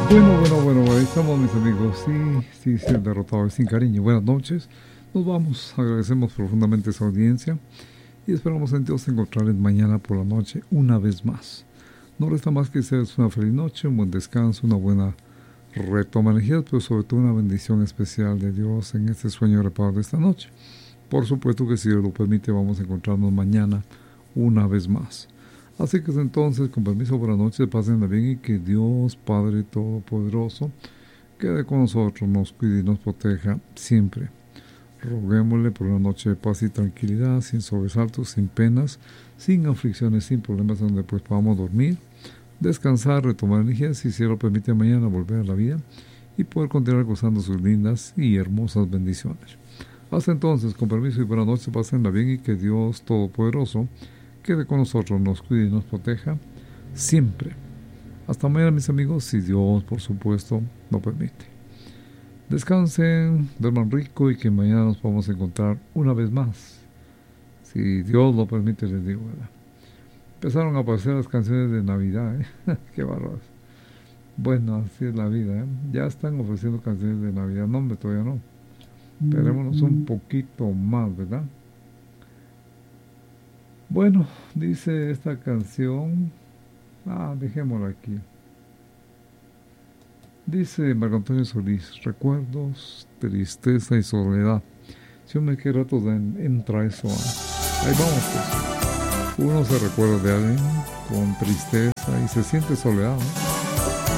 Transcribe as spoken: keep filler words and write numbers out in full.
Bueno, bueno, bueno, ahí estamos mis amigos. Sí, sí, sí, el derrotado es sin cariño. Buenas noches. Nos vamos. Agradecemos profundamente su audiencia y esperamos en Dios encontrarles mañana por la noche una vez más. No resta más que desearles una feliz noche, un buen descanso, una buena retoma de energías, pero sobre todo una bendición especial de Dios en este sueño reparador de esta noche. Por supuesto que si Dios lo permite vamos a encontrarnos mañana una vez más. Así que entonces, con permiso, buenas noches, pásenla bien y que Dios Padre Todopoderoso quede con nosotros, nos cuide y nos proteja siempre. Roguémosle por una noche de paz y tranquilidad, sin sobresaltos, sin penas, sin aflicciones, sin problemas, donde pues podamos dormir, descansar, retomar energías, si Dios lo permite mañana volver a la vida y poder continuar gozando sus lindas y hermosas bendiciones. Hasta entonces, con permiso y buenas noches, pásenla bien y que Dios Todopoderoso quede con nosotros, nos cuide y nos proteja siempre. Hasta mañana, mis amigos, si Dios, por supuesto, lo permite. Descansen, duerman rico y que mañana nos podamos encontrar una vez más. Si Dios lo permite, les digo, ¿verdad? Empezaron a aparecer las canciones de Navidad, ¿eh? Qué bárbaros. Bueno, así es la vida, ¿eh? Ya están ofreciendo canciones de Navidad. No, hombre, todavía no. Esperémonos un poquito más, ¿verdad? Bueno, dice esta canción. Ah, dejémosla aquí. Dice Marco Antonio Solís: recuerdos, tristeza y soledad. Si uno me qué rato entra eso. ¿eh? Ahí vamos, pues. Uno se recuerda de alguien con tristeza y se siente soledad, ¿no?